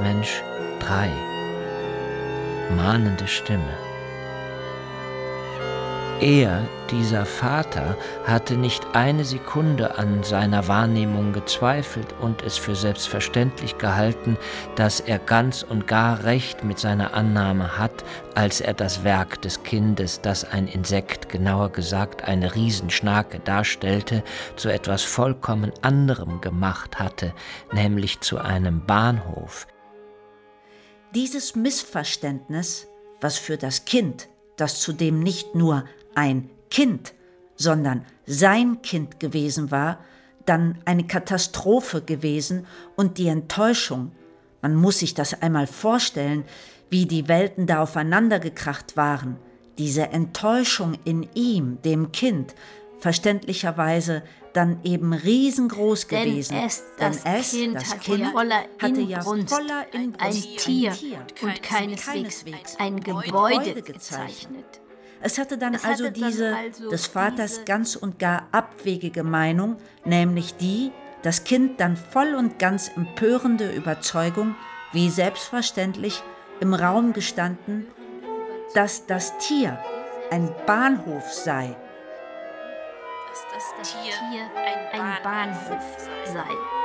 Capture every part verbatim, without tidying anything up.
Mensch drei. Mahnende Stimme. Er, dieser Vater, hatte nicht eine Sekunde an seiner Wahrnehmung gezweifelt und es für selbstverständlich gehalten, dass er ganz und gar recht mit seiner Annahme hat, als er das Werk des Kindes, das ein Insekt, genauer gesagt eine Riesenschnake darstellte, zu etwas vollkommen anderem gemacht hatte, nämlich zu einem Bahnhof. Dieses Missverständnis, was für das Kind, das zudem nicht nur ein Kind, sondern sein Kind gewesen war, dann eine Katastrophe gewesen und die Enttäuschung. Man muss sich das einmal vorstellen, wie die Welten da aufeinandergekracht waren. Diese Enttäuschung in ihm, dem Kind, verständlicherweise dann eben riesengroß Denn gewesen. es, das Denn es, Kind, das hatte, kind voller hatte ja voller Inbrunst ein Tier, ein Tier und keineswegs ein Gebäude gezeichnet. Es hatte dann es also hatte diese, dann also des Vaters diese ganz und gar abwegige Meinung, nämlich die, das Kind dann voll und ganz empörende Überzeugung, wie selbstverständlich im Raum gestanden, dass das Tier ein Bahnhof sei. Dass das, das Tier ein, ein Bahnhof sei.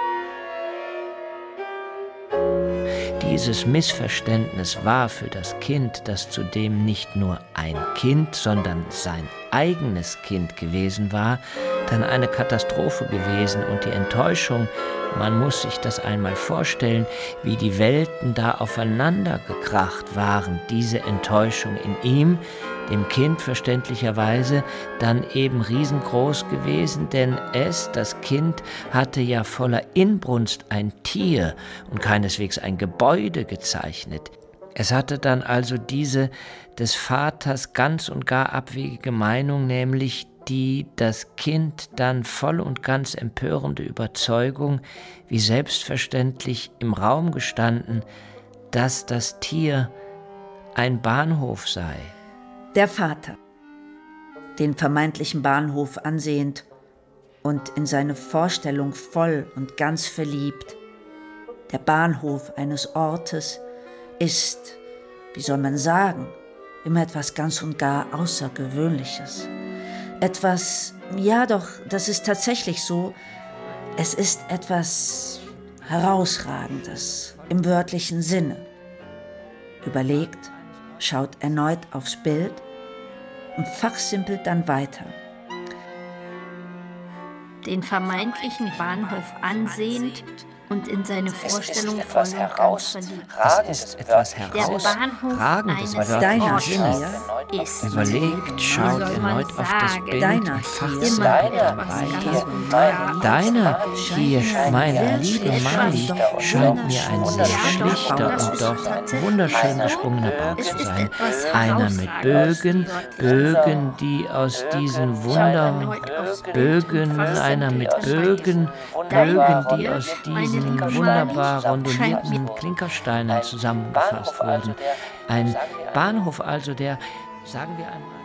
Dieses Missverständnis war für das Kind, das zudem nicht nur ein Kind, sondern sein eigenes Kind gewesen war, dann eine Katastrophe gewesen und die Enttäuschung, man muss sich das einmal vorstellen, wie die Welten da aufeinander gekracht waren, diese Enttäuschung in ihm, dem Kind verständlicherweise, dann eben riesengroß gewesen, denn es, das Kind, hatte ja voller Inbrunst ein Tier und keineswegs ein Gebäude gezeichnet. Es hatte dann also diese des Vaters ganz und gar abwegige Meinung, nämlich die das Kind dann voll und ganz empörende Überzeugung, wie selbstverständlich im Raum gestanden, dass das Tier ein Bahnhof sei. Der Vater, den vermeintlichen Bahnhof ansehend und in seine Vorstellung voll und ganz verliebt. Der Bahnhof eines Ortes ist, wie soll man sagen, immer etwas ganz und gar Außergewöhnliches. Etwas, ja doch, das ist tatsächlich so, es ist etwas Herausragendes im wörtlichen Sinne. Überlegt, schaut erneut aufs Bild und fachsimpelt dann weiter. Den vermeintlichen Bahnhof ansehend und in seine Vorstellung voll und ganz verliebt. Das ist etwas Herausragendes eines deiner Ortes ist. Überlegt, schaut erneut auf das Bild Deiner und fachsimpelt Immer weiter. Deiner hier, meine liebe Mali, scheint mir ein sehr schlichter und doch wunderschön gesprungener Bauch zu sein. Einer mit Bögen, Bögen, die aus diesen Wundern, Bögen, einer mit Bögen, Bögen, die aus diesen wunderbar rondellierten Klinkersteinen zusammengefasst wurden. Ein Bahnhof also, der, sagen wir einmal,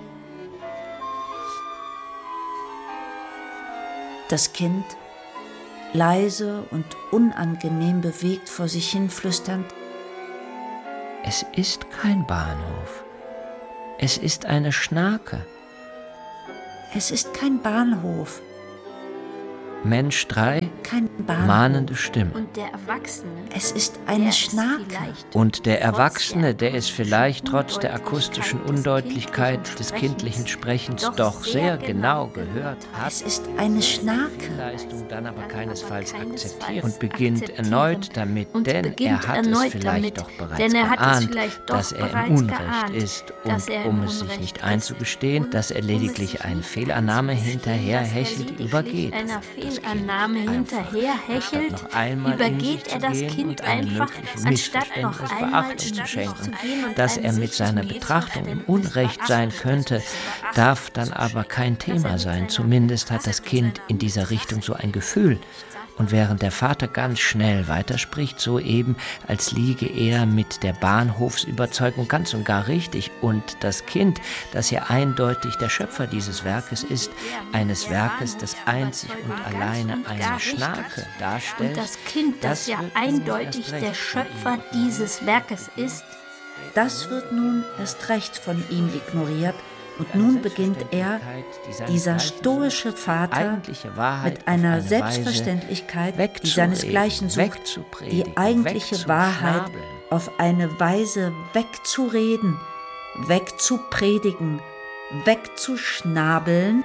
Das Kind, leise und unangenehm bewegt vor sich hin flüsternd: es ist kein Bahnhof. Es ist eine Schnake. Es ist kein Bahnhof. Mensch drei, Kein Bahnhof. mahnende Stimme. Und der Erwachsene, Es ist eine der Schnake. es vielleicht Und der Erwachsene, der es vielleicht trotz der akustischen Undeutlichkeit des kindlichen Sprechens doch sehr genau gehört hat, Es ist eine Schnake. Leistung dann aber keinesfalls keinesfalls akzeptiert und beginnt akzeptieren. erneut damit, Und denn beginnt er hat es erneut vielleicht damit, doch bereits denn er hat es geahnt, vielleicht doch dass er im bereits Unrecht geahnt, ist dass und er im um es sich Unrecht nicht ist einzugestehen, und dass er um es lediglich sich eine nicht Fehlannahme einzugestehen, hinterher dass er hechelt lediglich übergeht. einer Fehlannahme hinterher hechelt, Noch einmal in übergeht sich er zu das gehen Kind und einem einfach, möglichen anstatt noch Missverständnis einmal Beachtung in zu sich schenken. zu gehen und Dass einem er mit seiner sicheren Betrachtung im Missverständnis Unrecht sein könnte, darf dann aber kein Thema sein. Zumindest hat das Kind in dieser Richtung so ein Gefühl. Und während der Vater ganz schnell weiterspricht, so eben, als liege er mit der Bahnhofsüberzeugung ganz und gar richtig, und das Kind, das ja eindeutig der Schöpfer dieses Werkes ist, eines Werkes, das einzig und alleine eine Schnarke darstellt. Und das Kind, das, das ja eindeutig der Schöpfer dieses Werkes ist, das wird nun erst recht von ihm ignoriert. Und nun beginnt er, dieser stoische Vater, mit einer Selbstverständlichkeit, die seinesgleichen sucht, die eigentliche Wahrheit auf eine Weise wegzureden, wegzupredigen, wegzuschnabeln.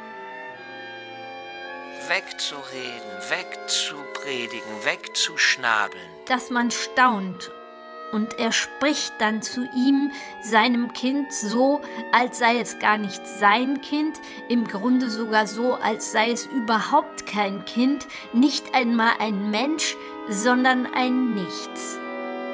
Wegzureden, wegzupredigen, wegzuschnabeln. Dass man staunt. Und er spricht dann zu ihm, seinem Kind, so, als sei es gar nicht sein Kind, im Grunde sogar so, als sei es überhaupt kein Kind, nicht einmal ein Mensch, sondern ein Nichts.